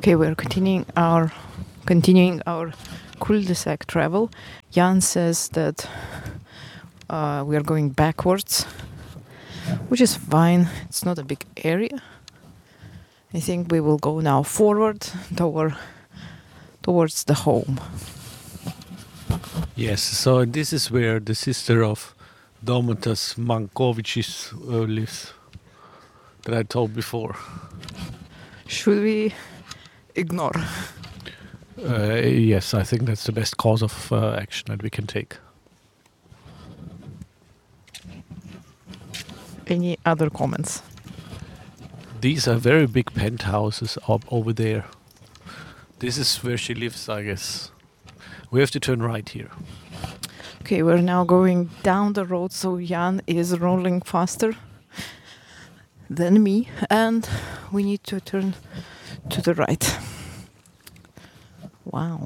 Okay, we're continuing our cul-de-sac travel. Jan says that we are going backwards, which is fine. It's not a big area. I think we will go now forward towards the home. Yes, so this is where the sister of Domantas Mankovicis lives, that I told before. Should we ignore? Yes, I think that's the best course of action that we can take. Any other comments? These are very big penthouses up over there. This is where she lives, I guess. We have to turn right here. Okay, we're now going down the road, so Jan is rolling faster than me, and we need to turn to the right. Wow.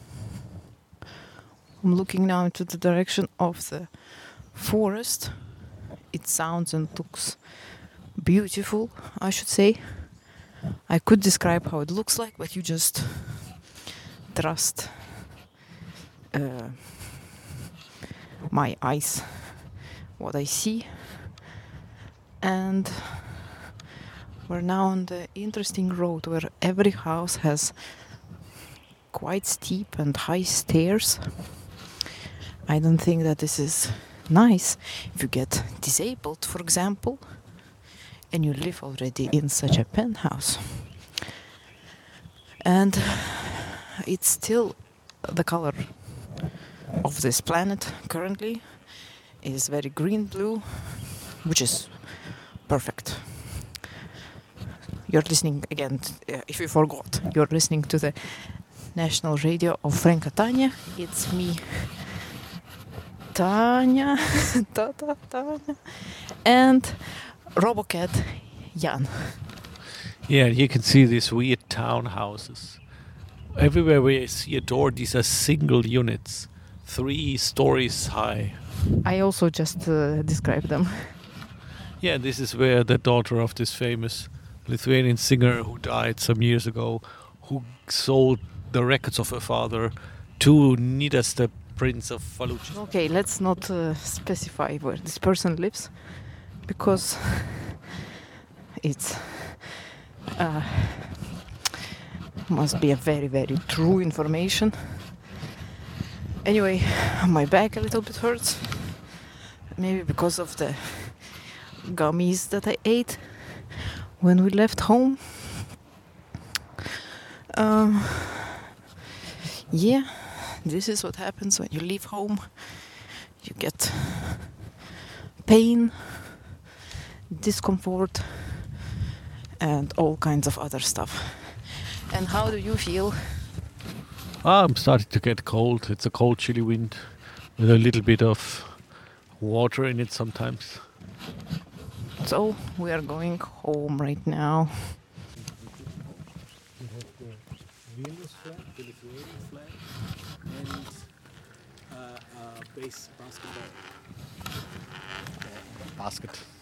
I'm looking now into the direction of the forest. It sounds and looks beautiful, I should say. I could describe how it looks like, but you just trust my eyes, what I see. And we're now on the interesting road where every house has quite steep and high stairs. I don't think that this is nice if you get disabled, for example, and you live already in such a penthouse. And it's still the color of this planet currently is very green-blue, which is perfect. You're listening again, if you forgot, you're listening to the national radio of Frank Catania. It's me, Tanya, Tanya, and Robocat Jan. Yeah, you can see these weird townhouses. Everywhere where I see a door, these are single units, 3 stories high. I also just described them. Yeah, this is where the daughter of this famous Lithuanian singer who died some years ago, who sold the records of her father to Nidas, the Prince of Faluchi. Okay, let's not specify where this person lives, because it's must be a very, very true information. Anyway, my back a little bit hurts, maybe because of the gummies that I ate when we left home. Yeah, this is what happens when you leave home. You get pain, discomfort, and all kinds of other stuff. And how do you feel? I'm starting to get cold. It's a cold, chilly wind with a little bit of water in it sometimes. So we are going home right now. We have the Vilnius flag, the Lithuanian flag, and a base basketball basket.